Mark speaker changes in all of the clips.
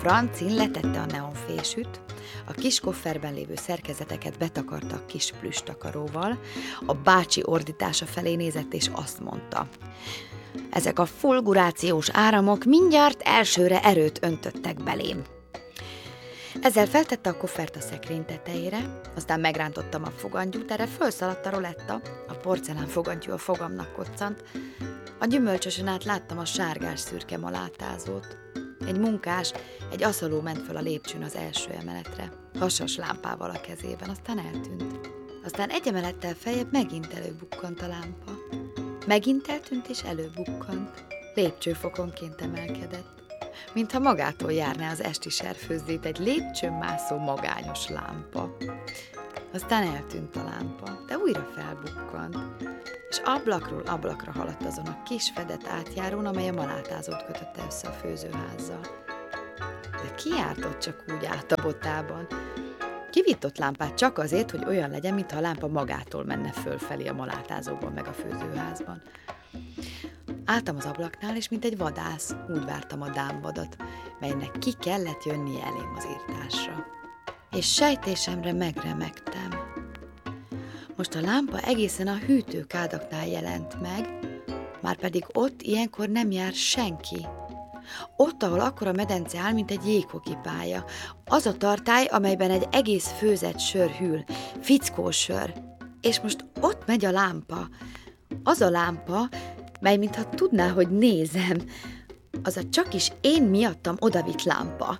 Speaker 1: Francin letette a neonfésűt, a kis kofferben lévő szerkezeteket betakarta a kis plüsstakaróval, a bácsi ordítása felé nézett, és azt mondta: ezek a fulgurációs áramok mindjárt elsőre erőt öntöttek belém. Ezzel feltette a koffert a szekrény tetejére, aztán megrántottam a fogantyút, erre fölszaladt a roletta, a porcelán fogantyú a fogamnak koccant, a gyümölcsösön át láttam a sárgás-szürke malátázót. Egy munkás, egy aszaló ment föl a lépcsőn az első emeletre, hasas lámpával a kezében, aztán eltűnt. Aztán egy emelettel feljebb megint előbukkant a lámpa. Megint eltűnt és előbukkant. Lépcsőfokonként emelkedett, mintha magától járná az esti serfőzdét egy lépcsőn mászó magányos lámpa. Aztán eltűnt a lámpa, de újra felbukkant, és ablakról ablakra haladt azon a kis fedett átjárón, amely a malátázót kötötte össze a főzőházzal. De ki járt ott csak úgy át a botában? Ki vitt ott lámpát csak azért, hogy olyan legyen, mintha a lámpa magától menne fölfelé a malátázóban meg a főzőházban. Álltam az ablaknál, és mint egy vadász, úgy vártam a dámvadat, melynek ki kellett jönnie elém az írtásra. És sejtésemre megremegtem. Most a lámpa egészen a hűtőkádaknál jelent meg, márpedig ott ilyenkor nem jár senki. Ott, ahol akkora medence áll, mint egy jéghokipálya. Az a tartály, amelyben egy egész főzett sör hűl, fickósör. És most ott megy a lámpa. Az a lámpa, mely mintha tudná, hogy nézem. Az a csakis én miattam odavitt lámpa.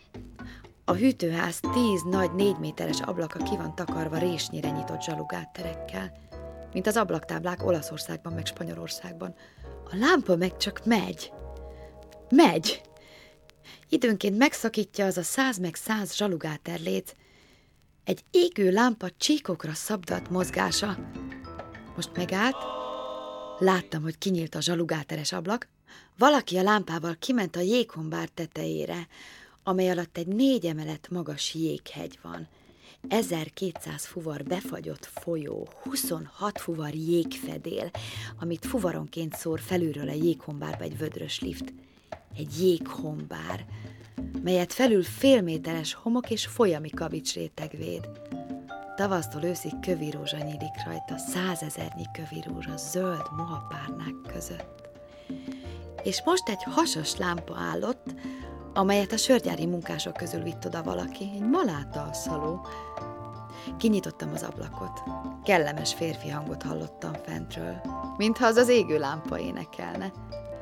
Speaker 1: A hűtőház 10 nagy 4 méteres ablaka ki van takarva résnyire nyitott zsalugátterekkel, mint az ablaktáblák Olaszországban meg Spanyolországban. A lámpa meg csak megy. Megy! Időnként megszakítja az a 100 meg 100 zsalugáterléc. Egy égő lámpa csíkokra szabdalt mozgása. Most megállt, láttam, hogy kinyílt a zsalugáteres ablak, valaki a lámpával kiment a jéghombár tetejére, amely alatt egy 4 emelet magas jéghegy van. 1200 fuvar befagyott folyó, 26 fuvar jégfedél, amit fuvaronként szór felülről a jéghombárba egy vödrös lift. Egy jéghombár, melyet felül félméteres homok és folyami kavicsréteg véd. Tavasztól őszig kövirózsa nyílik rajta, 100 000-nyi kövirózsa zöld mohapárnák között. És most egy hasas lámpa állott, amelyet a sörgyári munkások közül vitt oda valaki, egy maláta aszaló. Kinyitottam az ablakot. Kellemes férfi hangot hallottam fentről, mintha az égő lámpa énekelne.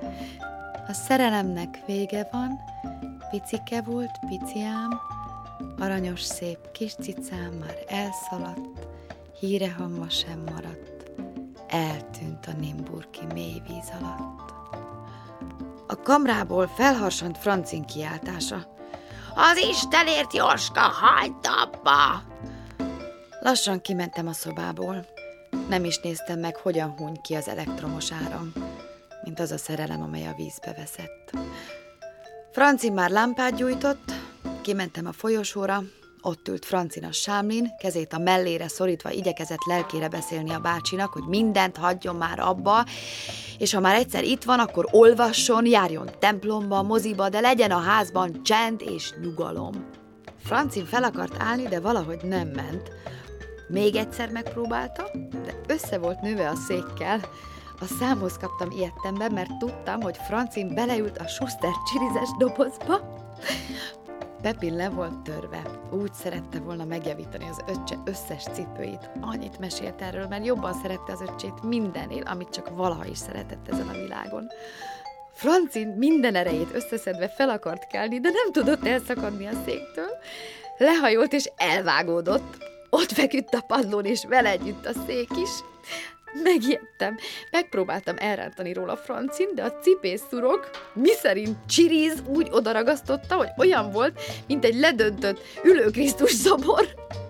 Speaker 1: A szerelemnek vége van, picike volt, piciám, aranyos szép kis cicám már elszaladt, híre hamva sem maradt, eltűnt a Nimburgi mély víz alatt. A kamrából felharsant Francin kiáltása. Az Istenért, Jóska, hagyd abba! Lassan kimentem a szobából. Nem is néztem meg, hogyan huny ki az elektromos áram, mint az a szerelem, amely a vízbe veszett. Francin már lámpát gyújtott, kimentem a folyosóra, ott ült Francin a sámlin, kezét a mellére szorítva igyekezett lelkére beszélni a bácsinak, hogy mindent hagyjon már abba, és ha már egyszer itt van, akkor olvasson, járjon templomba, moziba, de legyen a házban csend és nyugalom. Francin fel akart állni, de valahogy nem ment. Még egyszer megpróbálta, de össze volt nőve a székkel. A számhoz kaptam ilyettembe, mert tudtam, hogy Francin beleült a Schuster csirizes dobozba. Pepin le volt törve. Úgy szerette volna megjavítani az öccse összes cipőit. Annyit mesélt erről, mert jobban szerette az öccsét mindennél, amit csak valaha is szeretett ezen a világon. Francin minden erejét összeszedve fel akart kelni, de nem tudott elszakadni a széktől. Lehajolt és elvágódott. Ott feküdt a padlón, és vele együtt a szék is. Megijedtem. Megpróbáltam elrántani róla Francin, de a cipészurok, miszerint Csiriz úgy odaragasztotta, hogy olyan volt, mint egy ledöntött ülő Krisztus szobor.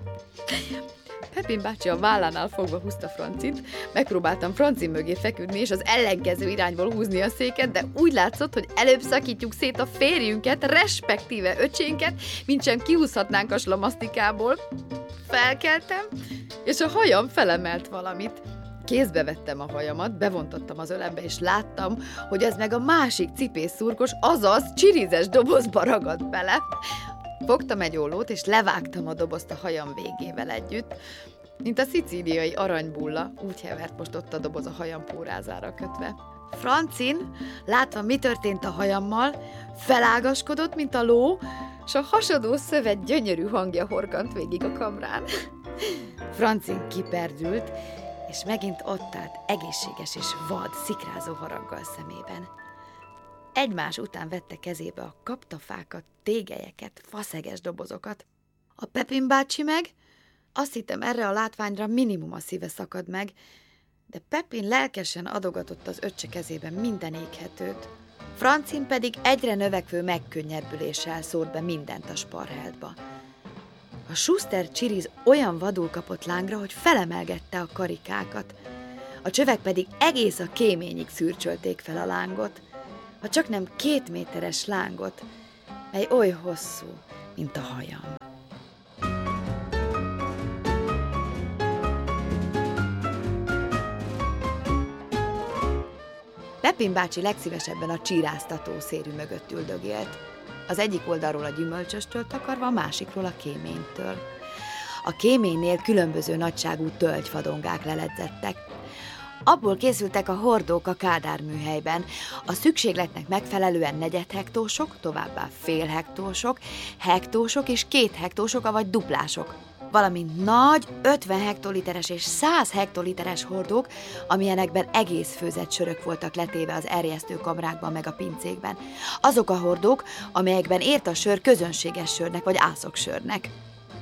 Speaker 1: Pepin bácsi a vállánál fogva húzta Francint, megpróbáltam Francin mögé feküdni, és az ellenkező irányból húzni a széket, de úgy látszott, hogy előbb szakítjuk szét a férjünket, respektíve öcsénket, mintsem kihúzhatnánk a slamasztikából. Felkeltem, és a hajam felemelt valamit. Kézbe vettem a hajamat, bevontottam az ölembe, és láttam, hogy ez meg a másik cipészszurkos, azaz csirizes dobozba ragadt bele. Fogtam egy ollót, és levágtam a dobozt a hajam végével együtt, mint a szicíliai aranybulla, úgy hevert most ott a doboz a hajam pórázára kötve. Francin, látva, mi történt a hajammal, felágaskodott, mint a ló, s a hasadó szövet gyönyörű hangja horkant végig a kamrán. Francin kiperdült, és megint ott állt egészséges és vad, szikrázó haraggal szemében. Egymás után vette kezébe a kaptafákat, tégelyeket, faszeges dobozokat. A Pepin bácsi meg, azt hittem, erre a látványra minimum a szíve szakad meg, de Pepin lelkesen adogatott az öccse kezében minden éghetőt. Francin pedig egyre növekvő megkönnyebbüléssel szórt be mindent a Sparheltba. A Schuster csiriz olyan vadul kapott lángra, hogy felemelgette a karikákat. A csövek pedig egész a kéményig szürcsölték fel a lángot, ha csak nem 2 méteres lángot, mely oly hosszú, mint a hajam. Pepin bácsi legszívesebben a csíráztató szérű mögött üldögélt. Az egyik oldalról a gyümölcsöstől takarva, a másikról a kéménytől. A kéménynél különböző nagyságú tölgyfadongák leledzettek. Abból készültek a hordók a Kádár műhelyben, a szükségletnek megfelelően 4 hektósok, továbbá fél hektósok, hektósok és 2 hektósok, avagy duplások, valamint nagy 50 hektoliteres és 100 hektoliteres hordók, amilyenekben egész főzett sörök voltak letéve az erjesztőkamrákban meg a pincékben. Azok a hordók, amelyekben ért a sör közönséges sörnek vagy ászoksörnek.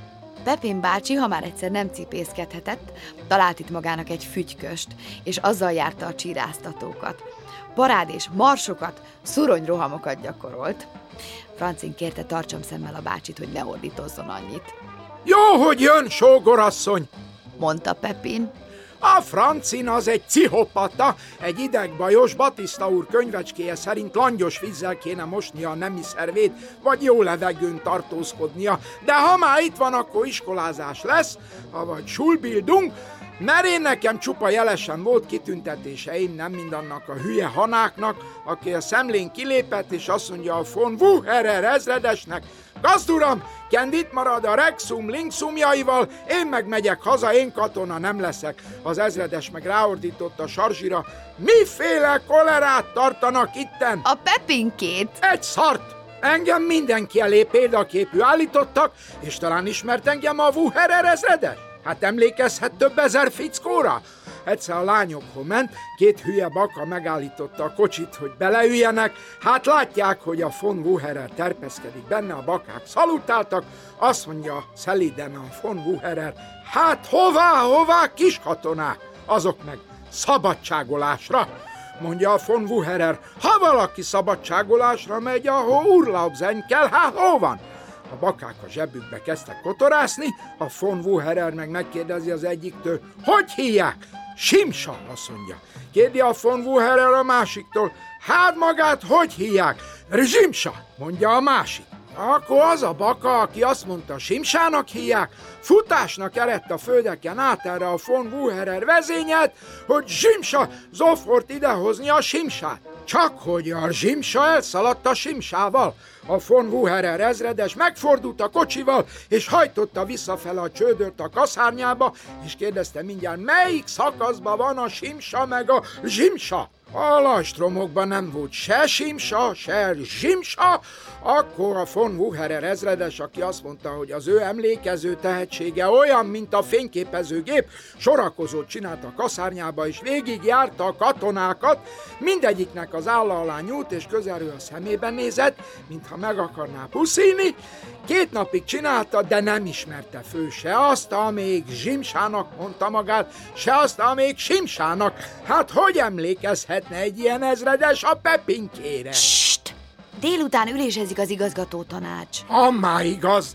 Speaker 1: Pepin bácsi, ha már egyszer nem cipészkedhetett, talált itt magának egy fügyköst, és azzal járta a csíráztatókat. Parád és marsokat, szuronyrohamokat gyakorolt. Francin kérte, tartsam szemmel a bácsit, hogy ne ordítozzon annyit.
Speaker 2: Jó, hogy jön, sógorasszony,
Speaker 1: mondta Pepin.
Speaker 2: A Francin az egy pszichopata, egy idegbajos, Batiszta úr könyvecskéje szerint langyos vízzel kéne mosnia a nemi szervét, vagy jó levegőn tartózkodnia, de ha már itt van, akkor iskolázás lesz, avagy Schulbildung, mert én nekem csupa jelesen volt kitüntetéseim, nem mindannak a hülye hanáknak, aki a szemlén kilépett, és azt mondja a von Wucherer ezredesnek: Gazduram, kend itt marad a Rexum Linksumjaival, én meg megyek haza, én katona nem leszek. Az ezredes meg ráordított a sarzsira: miféle kolerát tartanak itten?
Speaker 1: A Pepinkét!
Speaker 2: Egy szart! Engem mindenki elé példaképű állítottak, és talán ismert engem a Wucherer ezredes? Hát emlékezhet több ezer fickóra? Egyszer a lányokhoz ment, 2 hülye baka megállította a kocsit, hogy beleüljenek, hát látják, hogy a von Wucherer terpeszkedik benne, a bakák szalutáltak, azt mondja szelíden a von Wucherer: hát hová, kis katonák, azok meg szabadságolásra. Mondja a von Wucherer: ha valaki szabadságolásra megy, ahol urlaubzen kell, hát hol van? A bakák a zsebükbe kezdtek kotorászni, a von Wucherer meg megkérdezi az egyiktől: hogy hívják? Simsa, azt mondja. Kérdi a von Wucherer a másiktól: hát magát hogy hívják? Simsa, mondja a másik. Akkor az a baka, aki azt mondta, Simsának hívják, futásnak eredt a földeken át erre a von Wucherer vezényelt, hogy Simsa zofort idehozni a Simsát. Csak hogy a Simsa elszaladt a Simsával. A von Wucherer ezredes megfordult a kocsival, és hajtotta visszafele a csődört a kaszárnyába, és kérdezte mindjárt, melyik szakaszban van a Simsa meg a Simsa. A lajstromokban nem volt se Simsa, se Simsa. Akkor a von Wucherer ezredes, aki azt mondta, hogy az ő emlékező tehetsége olyan, mint a fényképezőgép, sorakozót csinált a kaszárnyába, és végigjárta a katonákat, mindegyiknek az álla alá nyúlt, és közelről a szemében nézett, mintha meg akarná puszilni. 2 napig csinálta, de nem ismerte föl se azt, amíg Simsának mondta magát, se azt, amíg Simsának. Hát hogy emlékezhetne egy ilyen ezredes a Pepinkére?
Speaker 1: Sst! Délután ülésezik az igazgató tanács.
Speaker 2: Ammá igaz,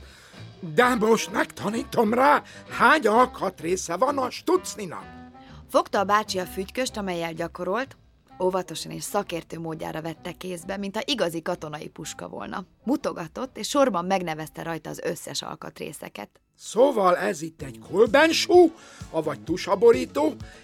Speaker 2: de most megtanítom rá, hány alkatrésze van a stucninak.
Speaker 1: Fogta a bácsi a fügyköst, amellyel gyakorolt, óvatosan és szakértő módjára vette kézbe, mint ha igazi katonai puska volna. Mutogatott, és sorban megnevezte rajta az összes alkatrészeket.
Speaker 2: Szóval ez itt egy kolbensú, avagy tusaborító,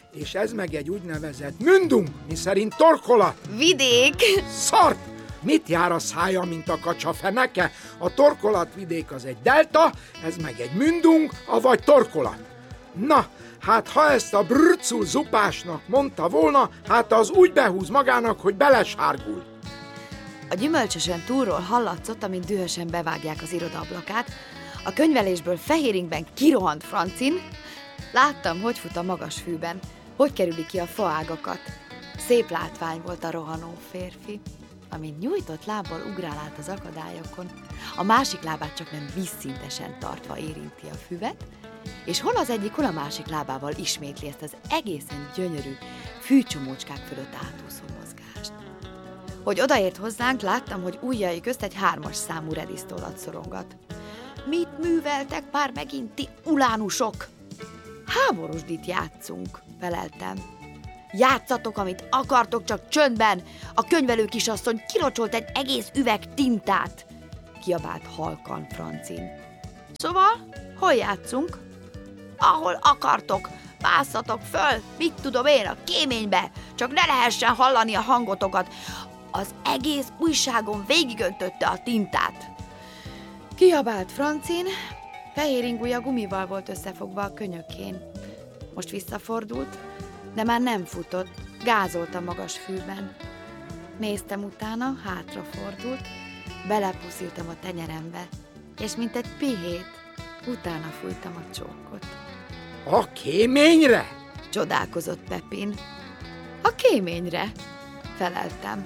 Speaker 2: és ez meg egy úgynevezett mündung, miszerint torkolat.
Speaker 1: Vidék!
Speaker 2: Szart! Mit jár a szája, mint a kacsa feneke? A torkolatvidék az egy delta, ez meg egy mündung, avagy torkolat. Na, hát ha ezt a brrcul zupásnak mondta volna, hát az úgy behúz magának, hogy belesárgul.
Speaker 1: A gyümölcsösen túlról hallatszott, amint dühösen bevágják az irodaablakát. A könyvelésből fehéringben kirohant Francin. Láttam, hogy fut a magas fűben, hogy kerüli ki a faágakat. Szép látvány volt a rohanó férfi, amint nyújtott lábbal ugrál át az akadályokon. A másik lábát csak nem vízszintesen tartva érinti a füvet, és hol az egyik, hol a másik lábával ismétli ezt az egészen gyönyörű fűcsomócskák fölött átúszó mozgást. Hogy odaért hozzánk, láttam, hogy ujjai közt egy 3-as számú redisztollat szorongat. Mit műveltek már megint ti ulánusok? Háborúsdit játszunk, feleltem. Játszatok, amit akartok, csak csöndben! A könyvelő kisasszony kilocsolt egy egész üveg tintát! Kiabált halkan Francin. Szóval, hol játszunk? Ahol akartok! Másszatok föl, mit tudom én, a kéménybe! Csak ne lehessen hallani a hangotokat! Az egész újságon végigöntötte a tintát! Kiabált Francin, fehér ingúja gumival volt összefogva a könyökén. Most visszafordult, de már nem futott, gázolt a magas fűben. Néztem utána, hátrafordult, belepusziltam a tenyerembe, és mint egy pihét, utána fújtam a csókot.
Speaker 2: A kéményre?
Speaker 1: Csodálkozott Pepin. A kéményre, feleltem.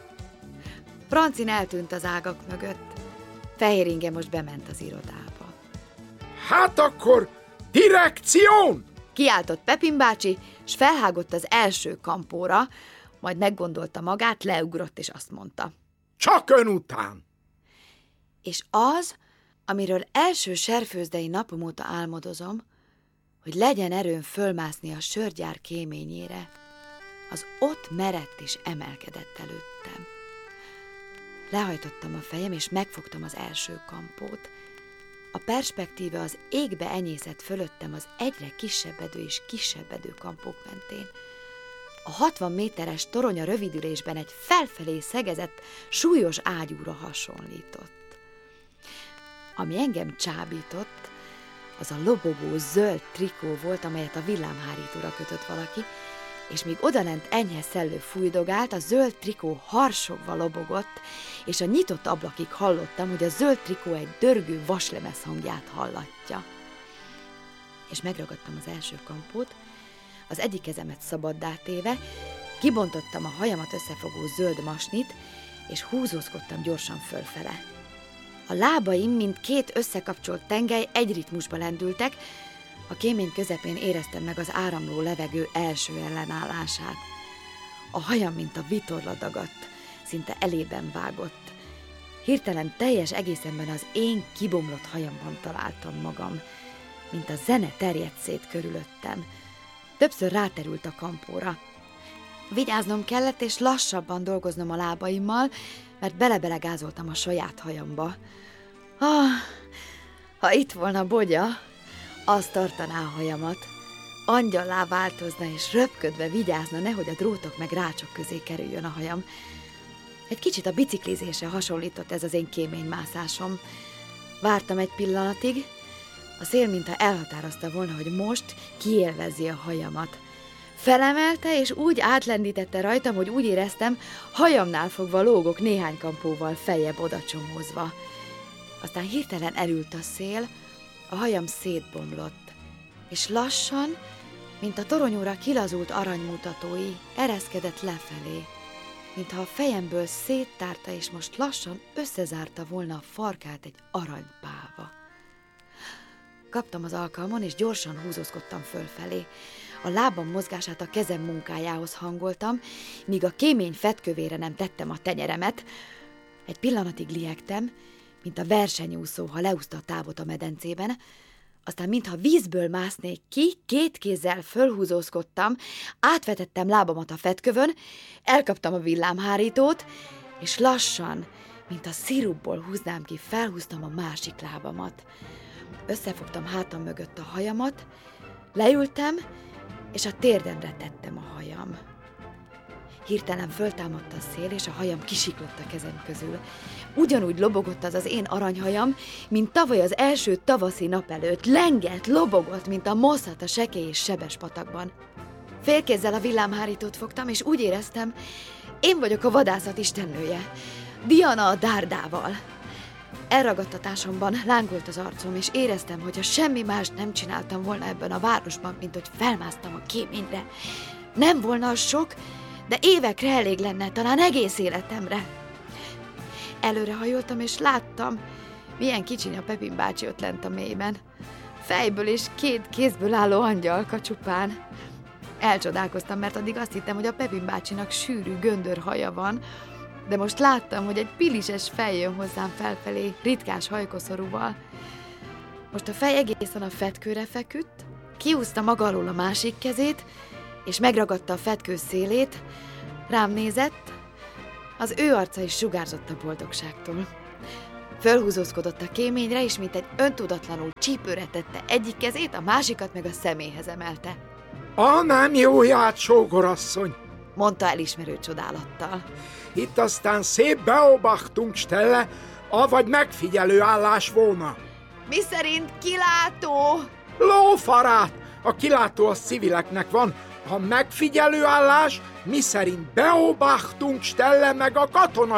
Speaker 1: Francin eltűnt az ágak mögött. Fehéringe most bement az irodába.
Speaker 2: Hát akkor direkción!
Speaker 1: Kiáltott Pepin bácsi, s felhágott az első kampóra, majd meggondolta magát, leugrott, és azt mondta.
Speaker 2: Csak ön után!
Speaker 1: És az, amiről első serfőzdei napom óta álmodozom, hogy legyen erőm fölmászni a sörgyár kéményére, az ott merett és emelkedett előttem. Lehajtottam a fejem, és megfogtam az első kampót. A perspektíve az égbe enyészett fölöttem az egyre kisebbedő és kisebbedő kampók mentén. A 60 méteres torony a rövidülésben egy felfelé szegezett, súlyos ágyúra hasonlított. Ami engem csábított, az a lobogó zöld trikó volt, amelyet a villámhárítóra kötött valaki, és míg odalent enyhe szellő fújdogált, a zöld trikó harsogva lobogott, és a nyitott ablakig hallottam, hogy a zöld trikó egy dörgő vaslemez hangját hallatja. És megragadtam az első kampót, az egyik kezemet szabaddá téve, kibontottam a hajamat összefogó zöld masnit, és húzózkodtam gyorsan fölfele. A lábaim, mint két összekapcsolt tengely, egy ritmusba lendültek, a kémény közepén éreztem meg az áramló levegő első ellenállását. A hajam, mint a vitorla dagadt, szinte elében vágott. Hirtelen teljes egészemben az én kibomlott hajamban találtam magam, mint a zene terjedt szét körülöttem. Többször ráterült a kampóra. Vigyáznom kellett, és lassabban dolgoznom a lábaimmal, mert bele-belegázoltam a saját hajamba. Ha itt volna Bogya, az tartaná a hajamat, angyallá változna, és röpködve vigyázna, nehogy a drótok meg rácsok közé kerüljön a hajam. Egy kicsit a biciklizésre hasonlított ez az én kéménymászásom. Vártam egy pillanatig, a szél mintha elhatározta volna, hogy most kiélvezi a hajamat. Felemelte, és úgy átlendítette rajtam, hogy úgy éreztem, hajamnál fogva lógok néhány kampóval feljebb odacsomózva. Aztán hirtelen elült a szél, a hajam szétbomlott, és lassan, mint a toronyóra kilazult aranymutatói, ereszkedett lefelé, mintha a fejemből széttárta, és most lassan összezárta volna a farkát egy aranypáva. Kaptam az alkalmon, és gyorsan húzózkodtam fölfelé. A lábam mozgását a kezem munkájához hangoltam, míg a kémény fedkövére nem tettem a tenyeremet. Egy pillanatig liegtem, mint a versenyúszó, ha leúszta a távot a medencében, aztán mintha vízből másznék ki, két kézzel fölhúzózkodtam, átvetettem lábamat a fedkövön, elkaptam a villámhárítót, és lassan, mint a szirupból húznám ki, felhúztam a másik lábamat. Összefogtam hátam mögött a hajamat, leültem, és a térdemre tettem a hajam. Hirtelen föltámadt a szél, és a hajam kisiklott a kezem közül. Ugyanúgy lobogott az én aranyhajam, mint tavaly az első tavaszi nap előtt. Lengett, lobogott, mint a moszat a sekély és sebes patakban. Félkézzel a villámhárítót fogtam, és úgy éreztem, én vagyok a vadászat istennője, Diana a dárdával. Elragadtatásomban lángolt az arcom, és éreztem, hogy ha semmi mást nem csináltam volna ebben a városban, mint hogy felmásztam a kéményre. Nem volna az sok, de évekre elég lenne, talán egész életemre. Előrehajoltam, és láttam, milyen kicsiny a Pepin bácsi ott lent a mélyben. Fejből és 2 kézből álló angyalka csupán. Elcsodálkoztam, mert addig azt hittem, hogy a Pepin bácsinak sűrű göndör haja van, de most láttam, hogy egy pilises fej jön hozzám felfelé, ritkás hajkoszorúval. Most a fej egészen a fetkőre feküdt, kihúzta maga alól a másik kezét, és megragadta a fetkő szélét, rám nézett, az ő arca is sugárzott a boldogságtól. Fölhúzózkodott a kéményre, és mint egy öntudatlanul csípőre tette egyik kezét, a másikat meg a szeméhez emelte.
Speaker 2: Nem jóját, sógorasszony,
Speaker 1: mondta elismerő csodálattal.
Speaker 2: Itt aztán szép Beobachtungsstelle, avagy megfigyelő állás volna.
Speaker 1: Mi szerint kilátó?
Speaker 2: Lófarát! A kilátó az civileknek van, a megfigyelő állás mi szerint Beobachtungsstelle meg a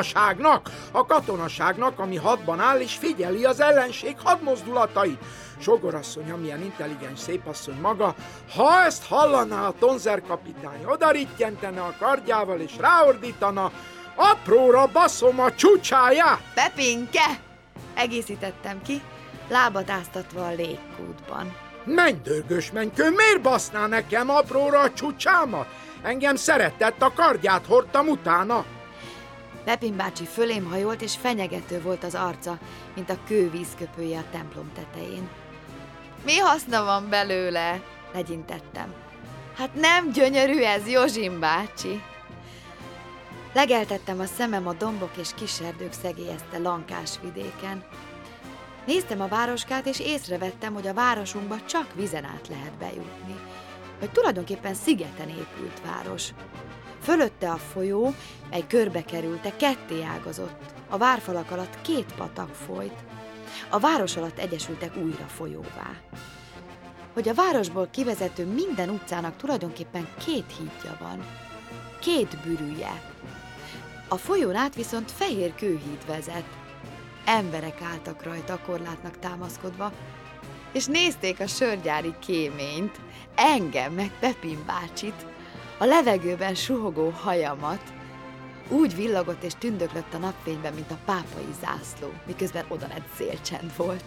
Speaker 2: katonaságnak, ami hadban áll és figyeli az ellenség hadmozdulatait. Sógorasszony, amilyen intelligens szépasszony maga, ha ezt hallaná a tonzerkapitány, odarittyentene a kardjával és ráordítana, apróra baszom a csúcsáját!
Speaker 1: Pepinke! Egészítettem ki, lábat áztatva a légkútban.
Speaker 2: Mennydörgös mennykő, miért baszná nekem apróra a csúcsámat? Engem szeretett, a kardját hordtam utána.
Speaker 1: Pepin bácsi fölém hajolt, és fenyegető volt az arca, mint a kő vízköpője a templom tetején. Mi haszna van belőle? Legyintettem. Hát nem gyönyörű ez, Józsim bácsi? Legeltettem a szemem a dombok és kiserdők szegélyezte lankás vidéken. Néztem a városkát, és észrevettem, hogy a városunkba csak vízen át lehet bejutni. Vagy tulajdonképpen szigeten épült város. Fölötte a folyó, mely körbe kerülte, ketté ágazott. A várfalak alatt 2 patak folyt. A város alatt egyesültek újra folyóvá. Hogy a városból kivezető minden utcának tulajdonképpen 2 hídja van. 2 bürűje. A folyón át viszont fehér kőhíd vezet. Emberek álltak rajta a korlátnak támaszkodva, és nézték a sörgyári kéményt, engem meg Pepin bácsit, a levegőben suhogó hajamat. Úgy villogott és tündöklött a napfényben, mint a pápai zászló, miközben odalent szélcsend volt.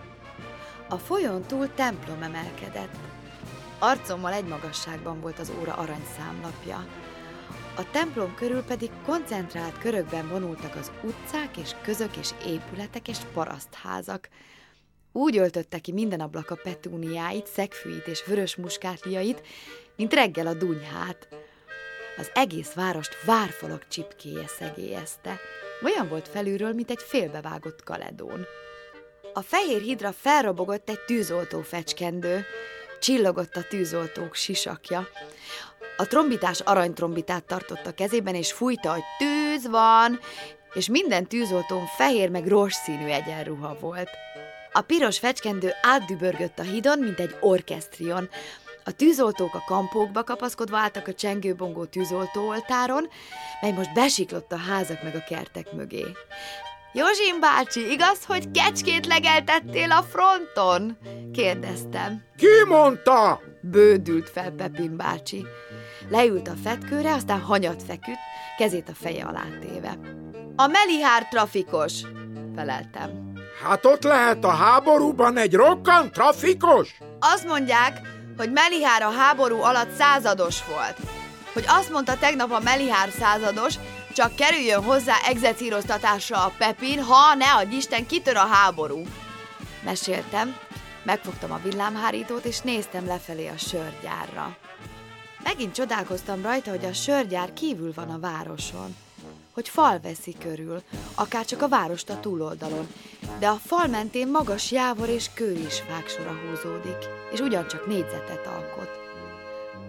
Speaker 1: A folyón túl templom emelkedett. Arcommal egy magasságban volt az óra aranyszámlapja. A templom körül pedig koncentrált körökben vonultak az utcák és közök és épületek és parasztházak. Úgy öltötte ki minden ablak a petúniáit, szegfűit és vörös muskátliait, mint reggel a dunyhát. Az egész várost várfalak csipkéje szegélyezte. Olyan volt felülről, mint egy félbevágott kaledón. A fehér hídra felrobogott egy tűzoltó fecskendő, csillogott a tűzoltók sisakja. A trombitás aranytrombitát tartott a kezében, és fújta, hogy tűz van, és minden tűzoltón fehér meg rozsszínű egyenruha volt. A piros fecskendő átdübörgött a hídon, mint egy orkesztrion. A tűzoltók a kampókba kapaszkodva álltak a csengőbongó tűzoltóoltáron, mely most besiklott a házak meg a kertek mögé. Józsim bácsi, igaz, hogy kecskét legeltettél a fronton? Kérdeztem.
Speaker 2: Ki mondta?
Speaker 1: Bődült fel Pepin bácsi. Leült a fetkőre, aztán hanyat feküdt, kezét a feje alá téve. A Melihár trafikos, feleltem.
Speaker 2: Hát ott lehet a háborúban egy rokkant trafikos?
Speaker 1: Azt mondják, hogy Melihár a háború alatt százados volt. Hogy azt mondta tegnap a Melihár százados, csak kerüljön hozzá exercíroztatásra a Pepin, ha ne adj Isten, kitör a háború. Meséltem, megfogtam a villámhárítót, és néztem lefelé a sörgyárra. Megint csodálkoztam rajta, hogy a sörgyár kívül van a városon. Hogy fal veszi körül, akárcsak a várost a túloldalon, de a fal mentén magas jávor és kőrisfák sora húzódik, és ugyancsak négyzetet alkot.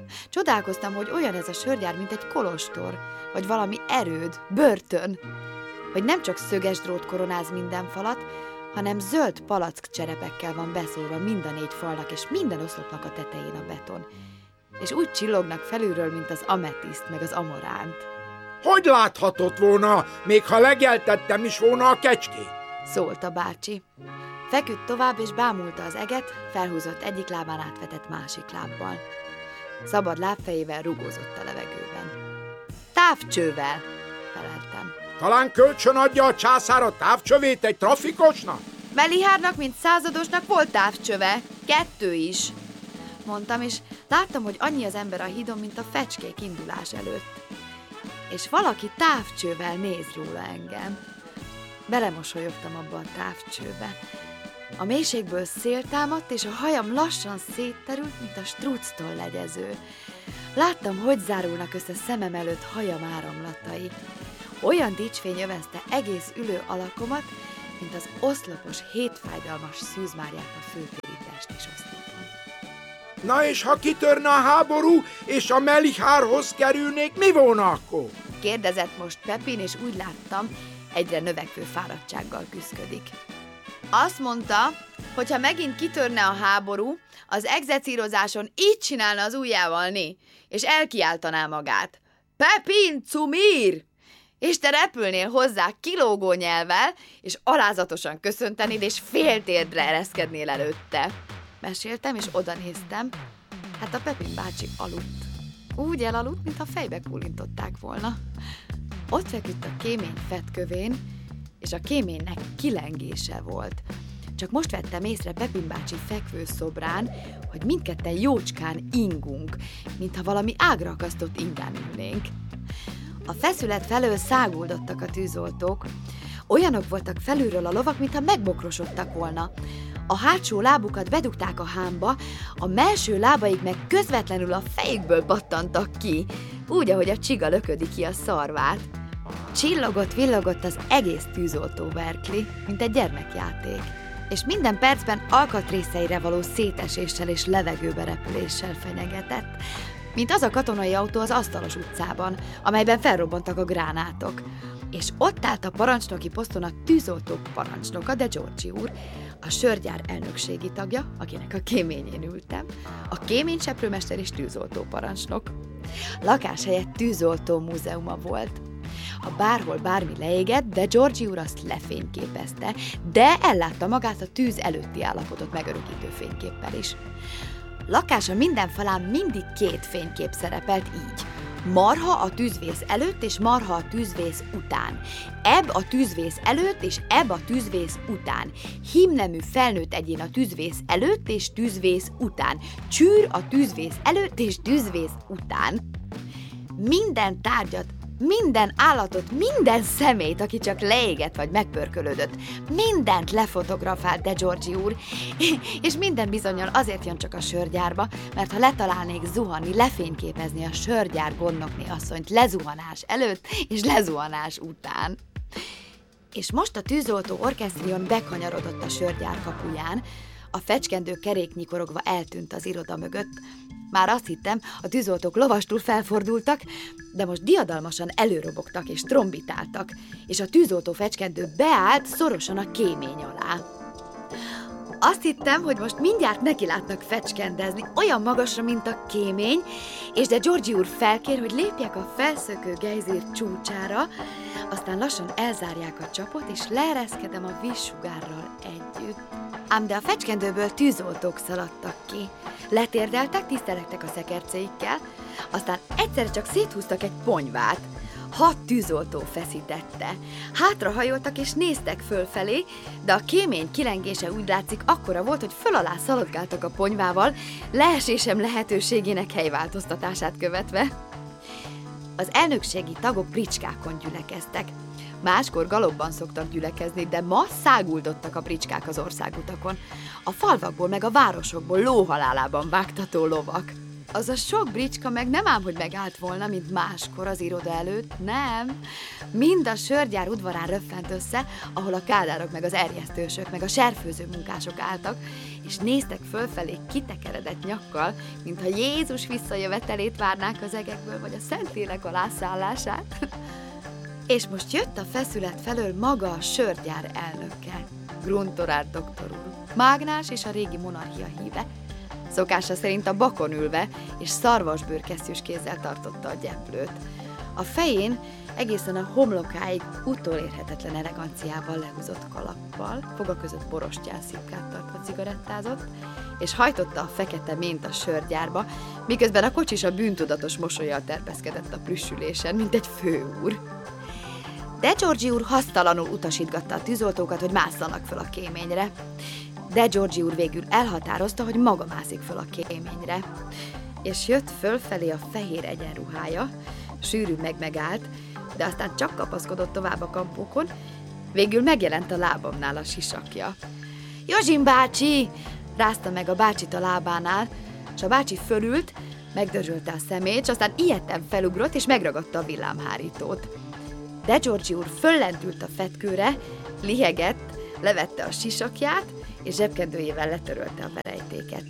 Speaker 1: Csodálkoztam, hogy olyan ez a sörgyár, mint egy kolostor, vagy valami erőd, börtön. Hogy nem csak szöges drót koronáz minden falat, hanem zöld palack cserepekkel van beszórva mind a 4 falnak, és minden oszlopnak a tetején a beton. És úgy csillognak felülről, mint az ametiszt, meg az amaránt.
Speaker 2: Hogy láthatott volna, még ha legeltettem is volna a kecskét?
Speaker 1: Szólt a bácsi. Feküdt tovább, és bámulta az eget, felhúzott egyik lábán átvetett másik lábbal. Szabad lábfejével rugózott a levegőben. Távcsővel, feleltem.
Speaker 2: Talán kölcsön adja a császár a távcsövét egy trafikosnak?
Speaker 1: Melihárnak, mint századosnak volt távcsöve, 2 is, mondtam, és láttam, hogy annyi az ember a hídon, mint a fecskék indulás előtt. És valaki távcsővel néz róla engem. Belemosolyogtam abba a távcsőbe. A mélységből szél támadt, és a hajam lassan szétterült, mint a structól legyező. Láttam, hogy zárulnak össze szemem előtt hajam áramlatai. Olyan dicsfény övezte egész ülő alakomat, mint az oszlopos, hétfájdalmas szűzmárját a főtéri pestis oszlopon.
Speaker 2: Na és ha kitörne a háború, és a Melihárhoz kerülnék, mi volna akkor?
Speaker 1: Kérdezett most Pepin, és úgy láttam, egyre növekvő fáradtsággal küszködik. Azt mondta, hogy ha megint kitörne a háború, az egzecírozáson így csinálna az ujjával, és elkiáltaná magát. Pepin, cumír! És te repülnél hozzá kilógó nyelvvel, és alázatosan köszöntenéd, és féltérdre ereszkednél előtte. Meséltem, és odanéztem. Hát a Pepin bácsi aludt. Úgy elaludt, mintha fejbe kúlintották volna. Ott feküdt a kémény fedkövén, és a kéménynek kilengése volt. Csak most vettem észre Pepin bácsi fekvőszobrán, hogy mindketten jócskán ingunk, mintha valami ágra akasztott ingán ülnénk. A feszület felől száguldottak a tűzoltók. Olyanok voltak felülről a lovak, mintha megbokrosodtak volna. A hátsó lábukat bedugták a hámba, a mellső lábaik meg közvetlenül a fejükből pattantak ki, úgy, ahogy a csiga löködi ki a szarvát. Csillogott-villogott az egész tűzoltó Berkeley, mint egy gyermekjáték, és minden percben alkatrészeire való széteséssel és levegőbe repüléssel fenyegetett, mint az a katonai autó az Asztalos utcában, amelyben felrobbantak a gránátok. És ott állt a parancsnoki poszton a tűzoltó parancsnoka, de Georgie úr, a sörgyár elnökségi tagja, akinek a kéményén ültem, a kéményseprőmester és tűzoltó parancsnok. Lakáshelye tűzoltó múzeuma volt. Ha bárhol bármi leégett, de Georgie úr azt lefényképezte, de ellátta magát a tűz előtti állapotot megörökítő fényképpel is. Lakása minden falán mindig 2 fénykép szerepelt így. Marha a tűzvész előtt, és marha a tűzvész után. Ebb a tűzvész előtt, és ebb a tűzvész után. Hímnemű felnőtt egyén a tűzvész előtt, és tűzvész után. Csűr a tűzvész előtt, és tűzvész után. Minden tárgyat, minden állatot, minden szemét, aki csak leégett vagy megpörkölődött, mindent lefotografált de Georgie úr, és minden bizonnyal azért jön csak a sörgyárba, mert ha letalálnék zuhanni, lefényképezni a sörgyár gondnokné asszonyt lezuhanás előtt és lezuhanás után. És most a tűzoltó orkesztrion bekanyarodott a sörgyár kapuján, a fecskendő kerék nyikorogva eltűnt az iroda mögött. Már azt hittem, a tűzoltók lovastul felfordultak, de most diadalmasan előrobogtak és trombitáltak, és a tűzoltó fecskendő beállt szorosan a kémény alá. Azt hittem, hogy most mindjárt nekilátnak fecskendezni, olyan magasra, mint a kémény, és de Georgie úr felkér, hogy lépjek a felszökő gejzír csúcsára, aztán lassan elzárják a csapot, és leereszkedem a vízsugárral együtt. Ám de a fecskendőből tűzoltók szaladtak ki. Letérdeltek, tisztelektek a szekerceikkel, aztán egyszerre csak széthúztak egy ponyvát. 6 tűzoltó feszítette. Hátrahajoltak és néztek fölfelé, de a kémény kilengése úgy látszik akkora volt, hogy föl alá szaladgáltak a ponyvával, leesésem lehetőségének helyváltoztatását követve. Az elnökségi tagok bricskákon gyülekeztek. Máskor galopban szoktak gyülekezni, de ma száguldottak a bricskák az országutakon. A falvakból meg a városokból lóhalálában vágtató lovak. Az a sok bricska meg nem ám, hogy megállt volna, mint máskor az iroda előtt, nem. Mind a sörgyár udvarán röffent össze, ahol a kádárok, meg az erjesztősök, meg a serfőző munkások álltak, és néztek fölfelé kitekeredett nyakkal, mintha Jézus visszajövetelét várnák az egekből, vagy a Szentlélek alászállását. És most jött a feszület felől maga a sörgyár elnöke, Gruntorát doktor úr, mágnás és a régi monarchia híve. Szokása szerint a bakon ülve, és szarvasbőrkesztyűs kézzel tartotta a gyeplőt. A fején egészen a homlokáig utolérhetetlen eleganciával lehúzott kalappal, foga között borostyán szipkát tartva cigarettázott, és hajtotta a fekete mént a sörgyárba, miközben a kocsis a bűntudatos mosollyal terpeszkedett a plüssülésen, mint egy főúr. De Georgi úr hasztalanul utasítgatta a tűzoltókat, hogy másszanak föl a kéményre. De Georgi úr végül elhatározta, hogy maga mászik föl a kéményre. És jött fölfelé a fehér egyenruhája, sűrű megállt, de aztán csak kapaszkodott tovább a kampókon, végül megjelent a lábamnál a sisakja. Józsin bácsi! Rázta meg a bácsit a lábánál, és a bácsi fölült, megdörzsölte a szemét, és aztán ijedten felugrott, és megragadta a villámhárítót. De Georgi úr föllendült a fetkőre, lihegett, levette a sisakját, és zsebkendőjével letörölte a verejtéket.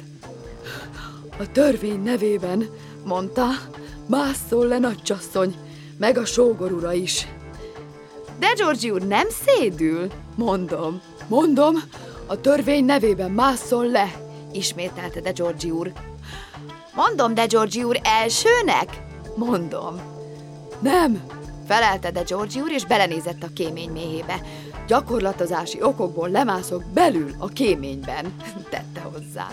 Speaker 1: A törvény nevében, mondta, másszol le nagycsasszony, meg a sógor ura is. De Georgi úr nem szédül, mondom, a törvény nevében másszol le, ismételte de Georgi úr. Mondom, de Georgi úr, elsőnek? Mondom. Nem, felelte de Georgi úr, és belenézett a kémény méhébe. Gyakorlatozási okokból lemászok belül a kéményben, tette hozzá.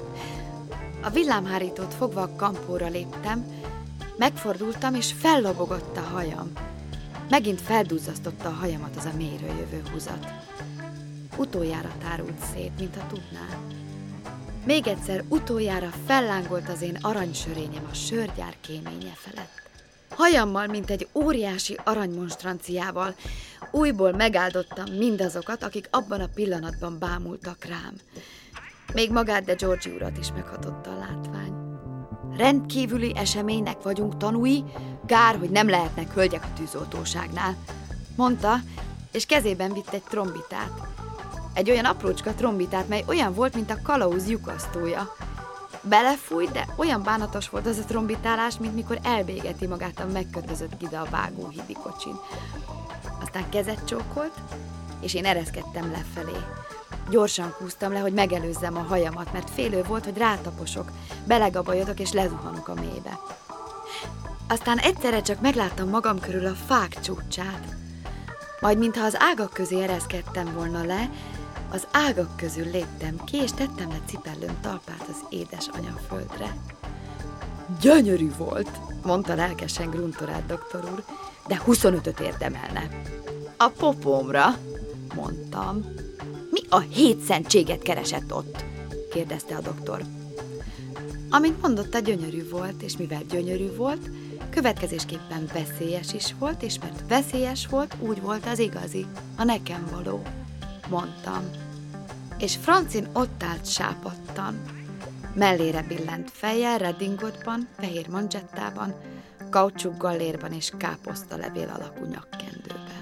Speaker 1: A villámhárítót fogva a kampóra léptem, megfordultam, és fellobogott a hajam. Megint felduzzasztotta a hajamat az a mélyről jövő húzat. Utoljára tárult szét, mintha tudná. Még egyszer utoljára fellángolt az én aranysörényem a sörgyár kéménye felett. Hajammal, mint egy óriási aranymonstranciával újból megáldottam mindazokat, akik abban a pillanatban bámultak rám. Még magát de Georgi urat is meghatotta a látvány. Rendkívüli eseménynek vagyunk tanúi, kár, hogy nem lehetnek hölgyek a tűzoltóságnál, mondta, és kezében vitt egy trombitát. Egy olyan aprócska trombitát, mely olyan volt, mint a kalauz lyukasztója. Belefújt, de olyan bánatos volt az a trombitálás, mint mikor elbégeti magát a megkötözött ide a vágóhídi kocsin. Aztán kezet csókolt, és én ereszkedtem lefelé. Gyorsan húztam le, hogy megelőzzem a hajamat, mert félő volt, hogy rátaposok, belegabajodok és lezuhanok a mélybe. Aztán egyszerre csak megláttam magam körül a fák csúcsát. Majd mintha az ágak közé ereszkedtem volna le, az ágak közül léptem ki, és tettem le cipellőm talpát az édes anyaföldre. Gyönyörű volt, mondta lelkesen Gruntorát doktor úr, de 25-öt érdemelne. A popómra, mondtam. Mi a hétszentséget keresett ott? Kérdezte a doktor. Amint mondotta, gyönyörű volt, és mivel gyönyörű volt, következésképpen veszélyes is volt, és mert veszélyes volt, úgy volt az igazi, a nekem való, mondtam. És Francin ott állt sápadtan. Mellére billent fejjel, redingotban, fehér manzsettában, kaucsuk gallérban és káposztalevél alakú nyakkendőben.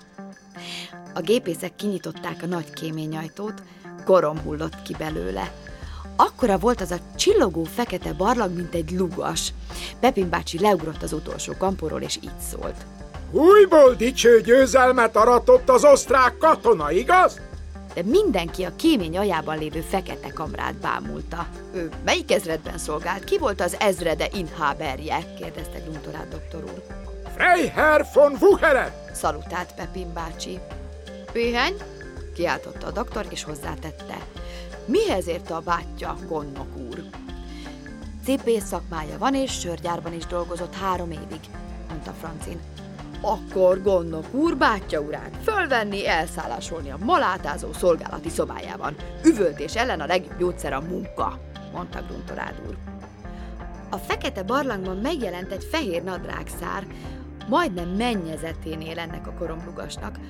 Speaker 1: A gépészek kinyitották a nagy kéményajtót, gorom hullott ki belőle. Akkora volt az a csillogó fekete barlang, mint egy lugas. Pepin bácsi leugrott az utolsó kampóról, és így szólt.
Speaker 2: Újból dicső győzelmet aratott az osztrák katona, igaz?
Speaker 1: De mindenki a kémény aljában lévő fekete kamrát bámulta. Ő melyik ezredben szolgált? Ki volt az ezrede inhaberje? Kérdezte Gruntorát doktor úr.
Speaker 2: Freiherr von Wucheren!
Speaker 1: Szalutált Pepin bácsi. Piheny? Kiáltotta a doktor, és hozzátette. Mihez érte a bátyja, gondnok úr? Cipész szakmája van, és sörgyárban is dolgozott 3 évig, mondta Francin. Akkor gondnok úr bátyja urát fölvenni, elszállásolni a malátázó szolgálati szobájában. Üvöltés ellen a legjobb gyógyszer a munka, mondta Gruntorát úr. A fekete barlangban megjelent egy fehér nadrágszár, majdnem mennyezeténél ennek a koromlugasnak.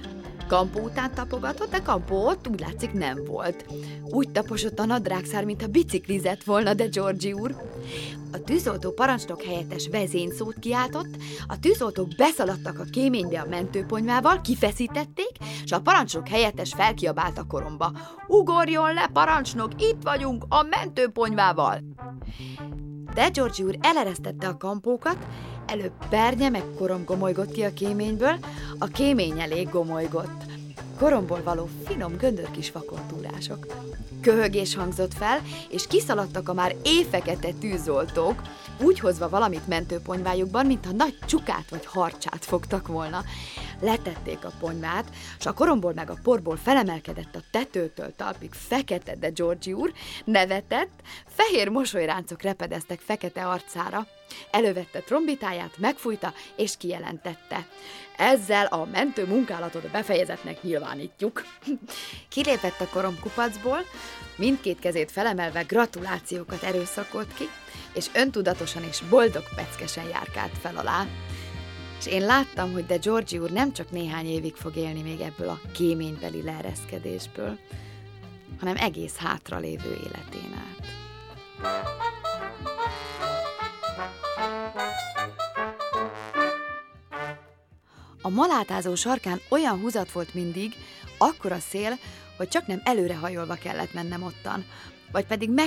Speaker 1: Kampó után tapogatott, de Kampó ott úgy látszik nem volt. Úgy taposott a nadrágszár, mintha biciklizett volna, de Georgie úr. A tűzoltó parancsnok helyettes vezényszót kiáltott, a tűzoltók beszaladtak a kéménybe a mentőponyvával, kifeszítették, és a parancsnok helyettes felkiabált a koromba. Ugorjon le, parancsnok, itt vagyunk a mentőponyvával! De Georgie úr eleresztette a kampókat, előbb Bernye meg Korom gomolygott ki a kéményből, a kémény elég gomolygott. Koromból való finom göndör kis vakontúrások. Köhögés hangzott fel, és kiszaladtak a már éjfekete tűzoltók, úgy hozva valamit mentőponyvájukban, mintha nagy csukát vagy harcsát fogtak volna. Letették a ponyvát, s a koromból meg a porból felemelkedett a tetőtől talpig fekete, de Georgie úr nevetett, fehér mosolyráncok repedeztek fekete arcára. Elővette trombitáját, megfújta és kijelentette. Ezzel a mentő munkálatot befejezetnek nyilvánítjuk. Kilépett a koromkupacból, mindkét kezét felemelve gratulációkat erőszakolt ki, és öntudatosan és boldog peckesen járkált fel alá. És én láttam, hogy de Georgie úr nem csak néhány évig fog élni még ebből a kéménybeli leereszkedésből, hanem egész hátralévő életén át. A malátázó sarkán olyan húzat volt mindig, akkora szél, hogy csak nem előrehajolva kellett mennem ottan, vagy pedig